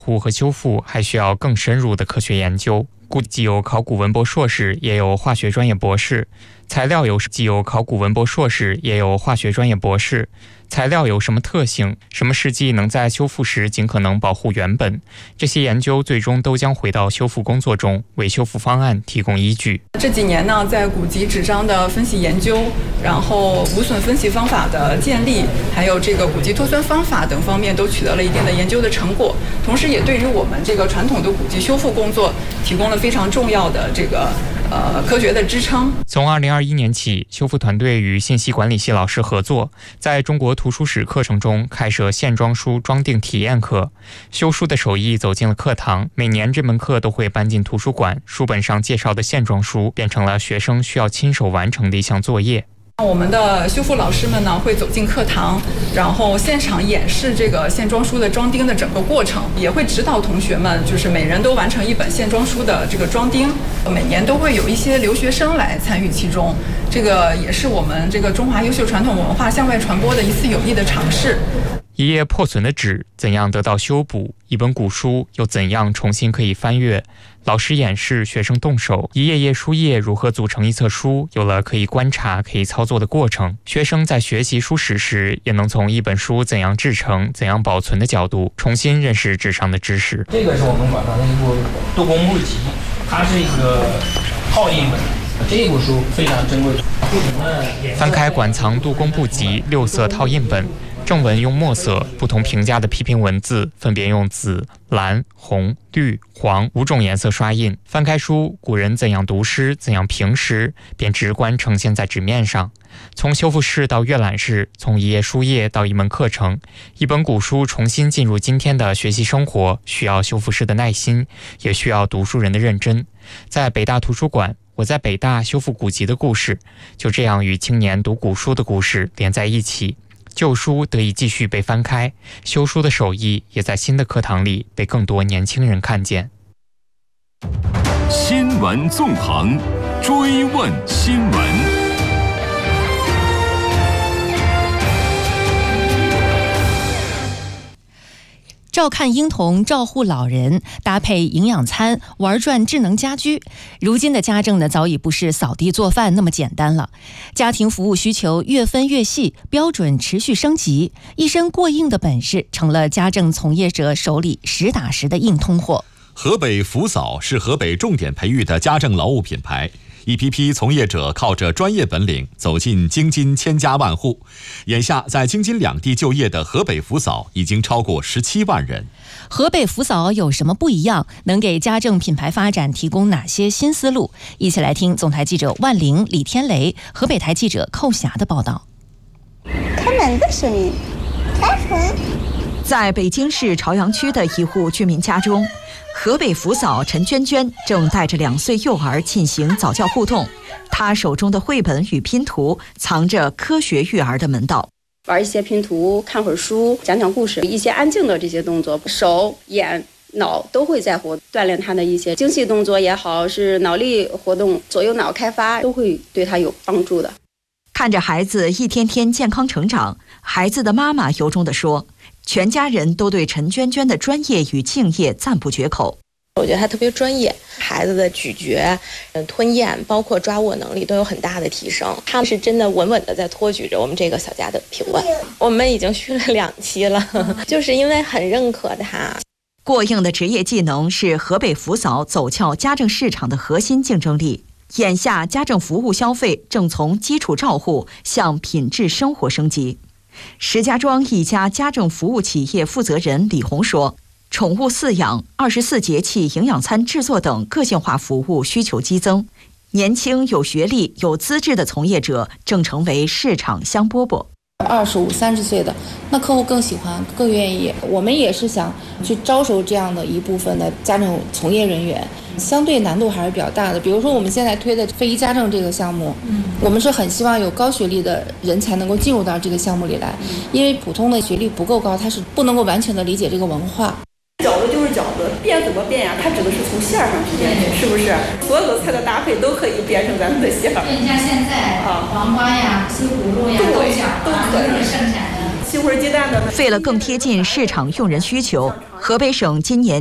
护和修复还需要更深入的科学研究。既有考古文博硕士，也有化学专业博士。材料既有考古文博硕士，也有化学专业博士。材料有什么特性？什么试剂能在修复时尽可能保护原本？这些研究最终都将回到修复工作中，为修复方案提供依据。 这几年呢，在古籍纸张的分析研究，然后无损分析方法的建立，还有这个古籍脱酸方法等方面都取得了一定的研究的成果，同时也对于我们这个传统的古籍修复工作提供了非常重要的这个科学的支撑。 从2021年起，修复团队与信息管理系老师合作，在中国图书史课程中开设线装书装订体验课，修书的手艺走进了课堂。每年这门课都会搬进图书馆，书本上介绍的线装书变成了学生需要亲手完成的一项作业。 我们的修复老师们呢，会走进课堂，然后现场演示这个线装书的装订的整个过程，也会指导同学们，就是每人都完成一本线装书的这个装订。每年都会有一些留学生来参与其中，这个也是我们这个中华优秀传统文化向外传播的一次有益的尝试。 一页破损的纸怎样得到修补？一本古书又怎样重新可以翻阅？老师演示，学生动手，一页页书页如何组成一册书，有了可以观察、可以操作的过程。学生在学习书史时，也能从一本书怎样制成、怎样保存的角度，重新认识纸上的知识。 这个是我们馆上的一部《杜工部集》，它是一个套印本。这部书非常珍贵。 翻开馆藏《杜工部集》6色套印本。正文用墨色，不同评价的批评文字分别用紫、蓝、红、绿、黄5种颜色刷印。翻开书，古人怎样读诗，怎样评诗，便直观呈现在纸面上。从修复室到阅览室，从一页书页到一门课程，一本古书重新进入今天的学习生活，需要修复师的耐心，也需要读书人的认真。在北大图书馆，我在北大修复古籍的故事，就这样与青年读古书的故事连在一起。旧书得以继续被翻开，修书的手艺也在新的课堂里被更多年轻人看见。 新闻纵横，追问新闻。 照看婴童，照护老人，搭配营养餐，玩转智能家居。如今的家政呢，早已不是扫地做饭那么简单了。家庭服务需求越分越细，标准持续升级，一身过硬的本事成了家政从业者手里实打实的硬通货。 河北福嫂是河北重点培育的家政劳务品牌。一批批从业者靠着专业本领走进京津千家万户，眼下在京津两地就业的河北福嫂已经超过17万人。 河北福嫂有什么不一样？能给家政品牌发展提供哪些新思路？一起来听总台记者万玲、李天雷、河北台记者寇霞的报道。 开门的声音，开门。 在北京市朝阳区的一户居民家中，河北福嫂陈娟娟正带着2岁幼儿进行早教互动，她手中的绘本与拼图藏着科学育儿的门道。 玩一些拼图，看会儿书，讲讲故事，一些安静的这些动作，手、眼、脑都会在活，锻炼他的一些精细动作也好，是脑力活动、左右脑开发，都会对他有帮助的。 看着孩子一天天健康成长，孩子的妈妈由衷地说，全家人都对陈娟娟的专业与敬业赞不绝口。 我觉得他特别专业，孩子的咀嚼、吞咽，包括抓握能力都有很大的提升。他们是真的稳稳的在托举着我们这个小家的平稳。我们已经续了2期了，就是因为很认可他。 过硬的职业技能是河北福嫂走俏家政市场的核心竞争力。眼下家政服务消费正从基础照护向品质生活升级。石家庄一家家政服务企业负责人李红说，宠物饲养、24节气营养餐制作等个性化服务需求激增，年轻有学历有资质的从业者正成为市场香饽饽。 25、30岁的，那客户更喜欢更愿意。我们也是想去招收这样的一部分的家政从业人员，相对难度还是比较大的。比如说我们现在推的非遗家政这个项目，我们是很希望有高学历的人才能够进入到这个项目里来，因为普通的学历不够高，他是不能够完全的理解这个文化。 饺子就是饺子，变怎么变呀？它指的是从馅上去变，是不是？所有的菜的搭配都可以变成咱们的馅。 你像现在黄瓜呀、西葫芦呀、豆角都可以生产的。 西红柿鸡蛋的。 为了更贴近市场用人需求，河北省今年